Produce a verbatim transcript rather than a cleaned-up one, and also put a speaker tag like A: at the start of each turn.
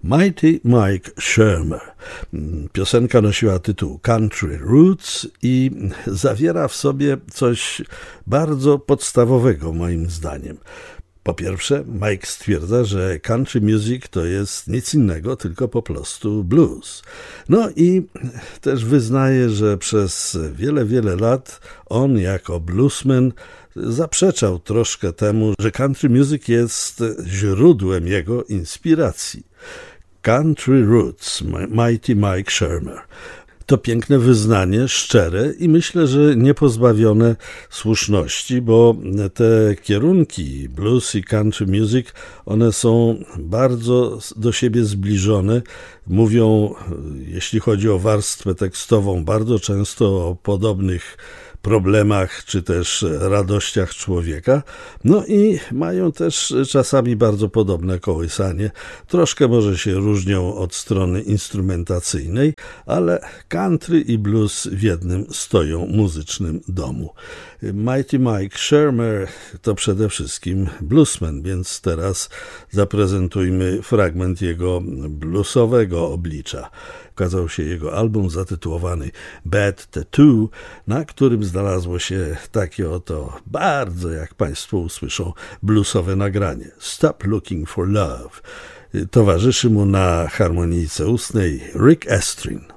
A: Mighty Mike Shermer. Piosenka nosiła tytuł Country Roots i zawiera w sobie coś bardzo podstawowego moim zdaniem. Po pierwsze, Mike stwierdza, że country music to jest nic innego, tylko po prostu blues. No i też wyznaje, że przez wiele, wiele lat on jako bluesman zaprzeczał troszkę temu, że country music jest źródłem jego inspiracji. Country Roots, Mighty Mike Shermer. To piękne wyznanie, szczere i myślę, że niepozbawione słuszności, bo te kierunki blues i country music, one są bardzo do siebie zbliżone. Mówią, jeśli chodzi o warstwę tekstową, bardzo często o podobnych problemach czy też radościach człowieka. No i mają też czasami bardzo podobne kołysanie. Troszkę może się różnią od strony instrumentacyjnej, ale country i blues w jednym stoją muzycznym domu. Mighty Mike Shermer to przede wszystkim bluesman, więc teraz zaprezentujmy fragment jego bluesowego oblicza. Ukazał się jego album zatytułowany Bad Tattoo, na którym znalazło się takie oto bardzo, jak Państwo usłyszą, bluesowe nagranie Stop Looking for Love. Towarzyszy mu na harmonijce ustnej Rick Estrin.